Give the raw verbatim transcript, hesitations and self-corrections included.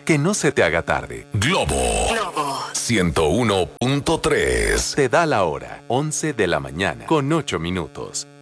Que no se te haga tarde. Globo. Globo. ciento uno punto tres. Te da la hora, once de la mañana, con ocho minutos.